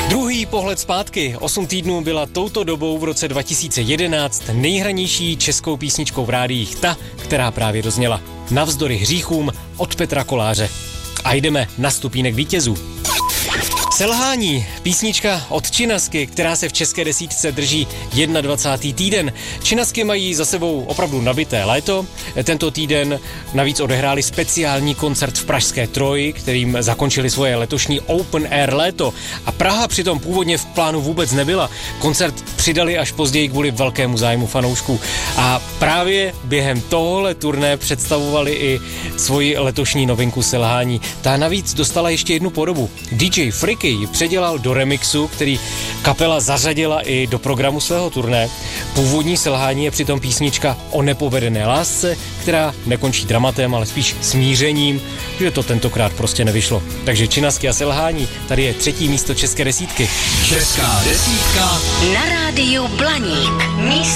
Druhý pohled zpátky. 8 týdnů byla touto dobou v roce 2011 nejhranější českou písničkou v rádiích ta, která právě dozněla. Navzdory hříchům od Petra Koláře. A jdeme na stupínek vítězů. Selhání, písnička od Činasky, která se v české desítce drží 21. týden. Činasky mají za sebou opravdu nabité léto. Tento týden navíc odehráli speciální koncert v pražské Troji, kterým zakončili svoje letošní Open Air léto. A Praha přitom původně v plánu vůbec nebyla. Koncert přidali až později kvůli velkému zájmu fanoušků. A právě během tohohle turné představovali i svoji letošní novinku Selhání. Ta navíc dostala ještě jednu podobu. DJ Friky ji předělal do remixu, který kapela zařadila i do programu svého turné. Původní Selhání je přitom písnička o nepovedené lásce, která nekončí dramatem, ale spíš smířením, že to tentokrát prostě nevyšlo. Takže Činasky a Selhání, tady je 3. místo české desítky. Česká desítka na rádiu Blaník. Místo